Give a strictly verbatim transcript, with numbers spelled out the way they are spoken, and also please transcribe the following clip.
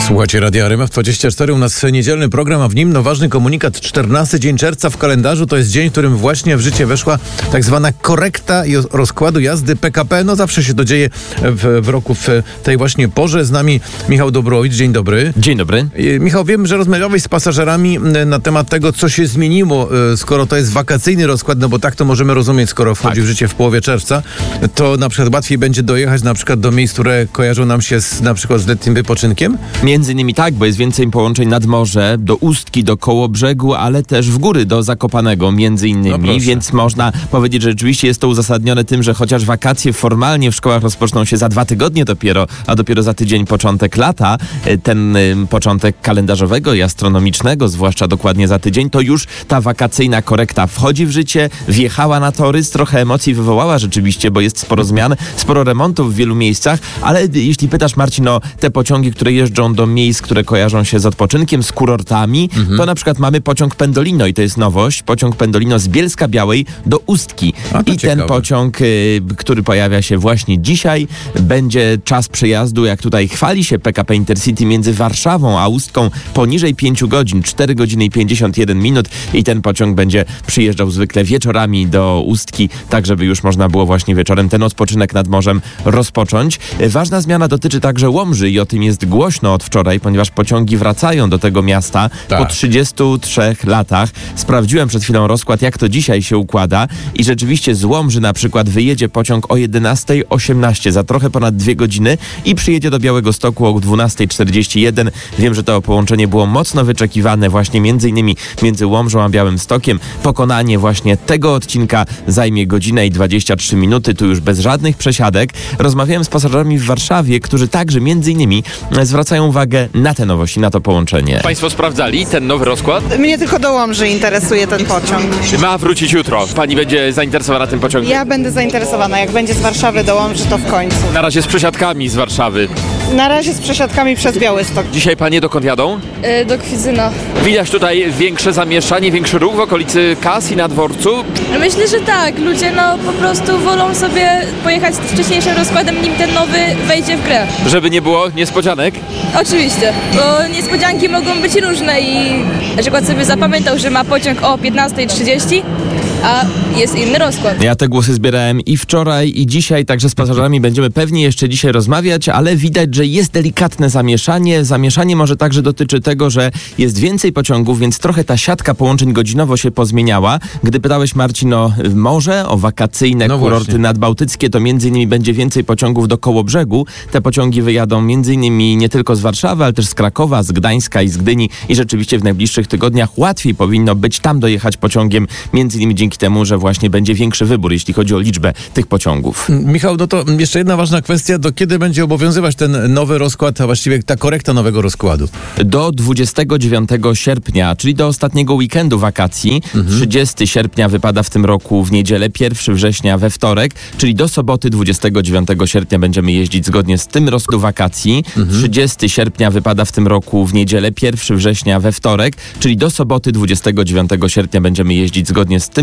Słuchajcie Radia R M F dwadzieścia cztery, u nas niedzielny program, a w nim no ważny komunikat. czternasty dzień czerwca w kalendarzu to jest dzień, w którym właśnie w życie weszła tak zwana korekta rozkładu jazdy P K P. No zawsze się to dzieje w, w roku w tej właśnie porze. Z nami Michał Dobrowicz. Dzień dobry. Dzień dobry. Michał, wiem, że rozmawiałeś z pasażerami na temat tego, co się zmieniło, skoro to jest wakacyjny rozkład, no bo tak to możemy rozumieć, skoro wchodzi tak w życie w połowie czerwca, to na przykład łatwiej będzie dojechać na przykład do miejsc, które kojarzą nam się z, na przykład z letnim wypoczynkiem? Między innymi tak, bo jest więcej połączeń nad morze, do Ustki, do Kołobrzegu, ale też w góry, do Zakopanego między innymi, no więc można powiedzieć, że rzeczywiście jest to uzasadnione tym, że chociaż wakacje formalnie w szkołach rozpoczną się za dwa tygodnie dopiero, a dopiero za tydzień początek lata, ten y, początek kalendarzowego i astronomicznego, zwłaszcza dokładnie za tydzień, to już ta wakacyjna korekta wchodzi w życie, wjechała na tory, trochę emocji wywołała rzeczywiście, bo jest sporo zmian, sporo remontów w wielu miejscach, ale jeśli pytasz, Marcin, o te pociągi, które jeżdżą do miejsc, które kojarzą się z odpoczynkiem, z kurortami, mhm. to na przykład mamy pociąg Pendolino i to jest nowość, pociąg Pendolino z Bielska-Białej do Ustki. I ciekawe. Ten pociąg, y, który pojawia się właśnie dzisiaj, będzie czas przejazdu, jak tutaj chwali się P K P Intercity, między Warszawą a Ustką poniżej pięć godzin, cztery godziny i pięćdziesiąt jeden minut i ten pociąg będzie przyjeżdżał zwykle wieczorami do Ustki, tak żeby już można było właśnie wieczorem ten odpoczynek nad morzem rozpocząć. Ważna zmiana dotyczy także Łomży i o tym jest głośno od wczoraj, ponieważ pociągi wracają do tego miasta tak. po trzydziestu trzech latach. Sprawdziłem przed chwilą rozkład, jak to dzisiaj się układa i rzeczywiście z Łomży na przykład wyjedzie pociąg o jedenasta osiemnaście za trochę ponad dwie godziny i przyjedzie do Białegostoku o dwunasta czterdzieści jeden. Wiem, że to połączenie było mocno wyczekiwane właśnie między innymi między Łomżą a Białymstokiem. Pokonanie właśnie tego odcinka zajmie godzinę i dwadzieścia trzy minuty, tu już bez żadnych przesiadek. Rozmawiałem z pasażerami w Warszawie, którzy także między innymi zwracają uwagę na te nowości, na to połączenie. Państwo sprawdzali ten nowy rozkład? Mnie tylko do Łomży interesuje ten pociąg. Ma wrócić jutro. Pani będzie zainteresowana tym pociągiem? Ja będę zainteresowana. Jak będzie z Warszawy do Łomży, to w końcu. Na razie z przesiadkami z Warszawy. Na razie z przesiadkami przez Białystok. Dzisiaj panie dokąd jadą? Yy, do Kwidzyna. Widać tutaj większe zamieszanie, większy ruch w okolicy kas i na dworcu? Myślę, że tak. Ludzie no po prostu wolą sobie pojechać z wcześniejszym rozkładem, nim ten nowy wejdzie w grę. Żeby nie było niespodzianek? Oczywiście, bo niespodzianki mogą być różne i na przykład sobie zapamiętał, że ma pociąg o piętnasta trzydzieści, a jest inny rozkład. Ja te głosy zbierałem i wczoraj, i dzisiaj, także z pasażerami będziemy pewnie jeszcze dzisiaj rozmawiać, ale widać, że jest delikatne zamieszanie. Zamieszanie może także dotyczy tego, że jest więcej pociągów, więc trochę ta siatka połączeń godzinowo się pozmieniała. Gdy pytałeś, Marcin, o morze, o wakacyjne no kurorty właśnie. nadbałtyckie, to między innymi będzie więcej pociągów do Kołobrzegu. Te pociągi wyjadą między innymi nie tylko z Warszawy, ale też z Krakowa, z Gdańska i z Gdyni i rzeczywiście w najbliższych tygodniach łatwiej powinno być tam dojechać pociągiem, między innymi dzięki temu, że właśnie będzie większy wybór, jeśli chodzi o liczbę tych pociągów. Michał, no to jeszcze jedna ważna kwestia, do kiedy będzie obowiązywać ten nowy rozkład, a właściwie ta korekta nowego rozkładu? Do dwudziestego dziewiątego sierpnia, czyli do ostatniego weekendu wakacji. Mhm. trzydziestego sierpnia wypada w tym roku w niedzielę, pierwszego września we wtorek, czyli do soboty dwudziestego dziewiątego sierpnia będziemy jeździć zgodnie z tym rozkładem wakacji. Mhm. trzydziestego sierpnia wypada w tym roku w niedzielę, pierwszego września we wtorek, czyli do soboty dwudziestego dziewiątego sierpnia będziemy jeździć zgodnie z tym